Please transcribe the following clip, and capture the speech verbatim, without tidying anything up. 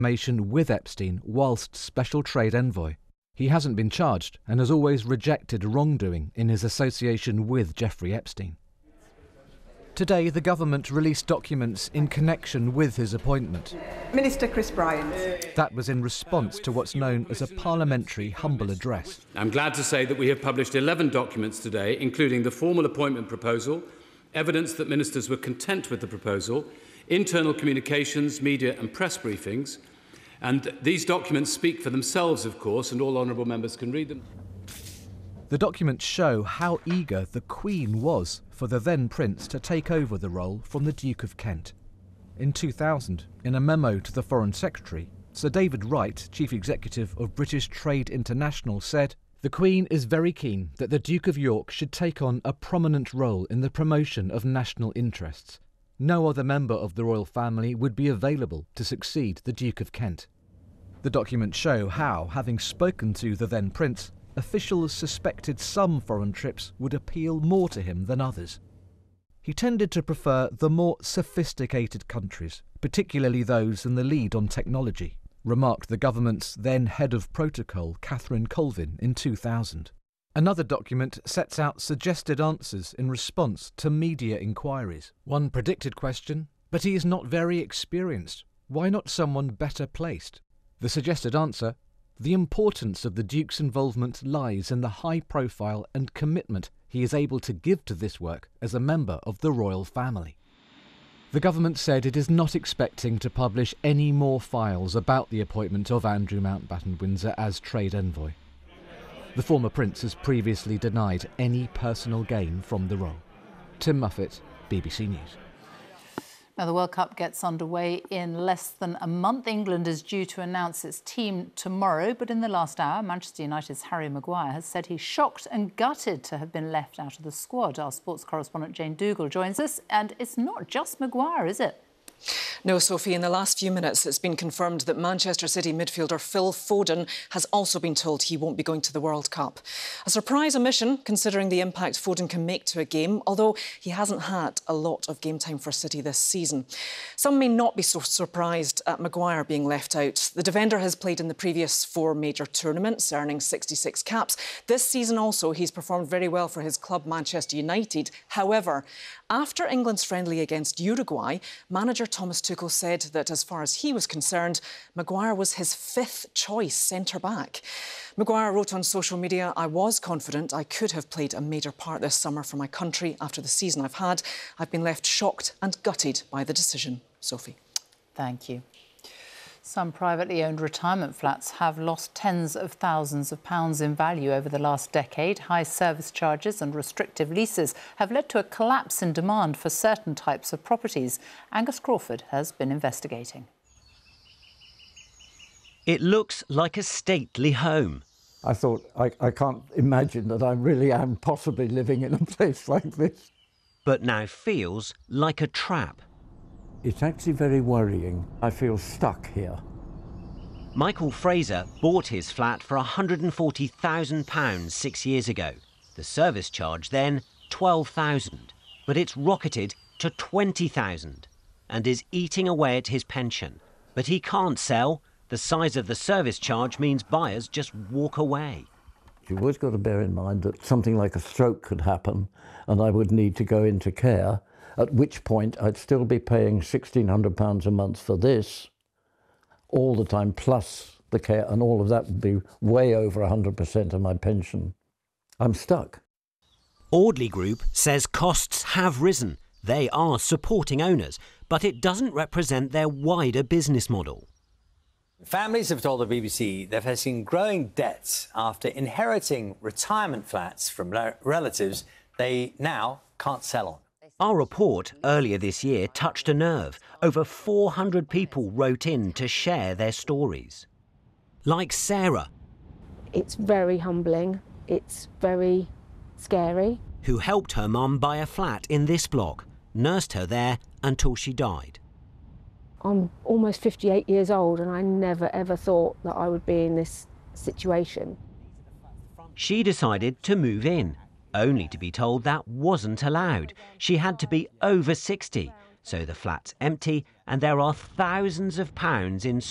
information with Epstein whilst Special Trade Envoy. He hasn't been charged and has always rejected wrongdoing in his association with Jeffrey Epstein. Today, the government released documents in connection with his appointment. Minister Chris Bryant. That was in response to what's known as a parliamentary humble address. I'm glad to say that we have published eleven documents today, including the formal appointment proposal, evidence that ministers were content with the proposal, internal communications, media and press briefings. And these documents speak for themselves, of course, and all honourable members can read them. The documents show how eager the Queen was for the then Prince to take over the role from the Duke of Kent. In two thousand, in a memo to the Foreign Secretary, Sir David Wright, Chief Executive of British Trade International, said, "The Queen is very keen that the Duke of York should take on a prominent role in the promotion of national interests. No other member of the royal family would be available to succeed the Duke of Kent." The documents show how, having spoken to the then Prince, officials suspected some foreign trips would appeal more to him than others. He tended to prefer the more sophisticated countries, particularly those in the lead on technology, remarked the government's then head of protocol, Catherine Colvin, in two thousand. Another document sets out suggested answers in response to media inquiries. One predicted question, "But he is not very experienced. Why not someone better placed?" The suggested answer, "The importance of the Duke's involvement lies in the high profile and commitment he is able to give to this work as a member of the royal family." The government said it is not expecting to publish any more files about the appointment of Andrew Mountbatten-Windsor as trade envoy. The former prince has previously denied any personal gain from the role. Tim Muffet, B B C News. Now, the World Cup gets underway in less than a month. England is due to announce its team tomorrow, but in the last hour, Manchester United's Harry Maguire has said he's shocked and gutted to have been left out of the squad. Our sports correspondent Jane Dougal joins us, and it's not just Maguire, is it? No, Sophie, in the last few minutes it's been confirmed that Manchester City midfielder Phil Foden has also been told he won't be going to the World Cup. A surprise omission, considering the impact Foden can make to a game, although he hasn't had a lot of game time for City this season. Some may not be so surprised at Maguire being left out. The defender has played in the previous four major tournaments, earning sixty-six caps. This season also, he's performed very well for his club Manchester United. However, after England's friendly against Uruguay, manager Thomas Tuchel said that as far as he was concerned, Maguire was his fifth choice centre-back. Maguire wrote on social media, "I was confident I could have played a major part this summer for my country after the season I've had. I've been left shocked and gutted by the decision." Sophie. Thank you. Some privately owned retirement flats have lost tens of thousands of pounds in value over the last decade. High service charges and restrictive leases have led to a collapse in demand for certain types of properties. Angus Crawford has been investigating. It looks like a stately home. I thought, I, I can't imagine that I really am possibly living in a place like this. But now feels like a trap. It's actually very worrying. I feel stuck here. Michael Fraser bought his flat for one hundred and forty thousand pounds six years ago. The service charge then, twelve thousand pounds. But it's rocketed to twenty thousand pounds and is eating away at his pension. But he can't sell. The size of the service charge means buyers just walk away. You've always got to bear in mind that something like a stroke could happen and I would need to go into care, at which point I'd still be paying sixteen hundred pounds a month for this all the time, plus the care, and all of that would be way over one hundred percent of my pension. I'm stuck. Audley Group says costs have risen. They are supporting owners, but it doesn't represent their wider business model. Families have told the B B C they're facing growing debts after inheriting retirement flats from relatives they now can't sell on. Our report earlier this year touched a nerve. Over four hundred people wrote in to share their stories. Like Sarah. It's very humbling. It's very scary. Who helped her mum buy a flat in this block, nursed her there until she died. I'm almost fifty-eight years old and I never ever thought that I would be in this situation. She decided to move in, only to be told that wasn't allowed. She had to be over sixty, so the flat's empty and there are thousands of pounds in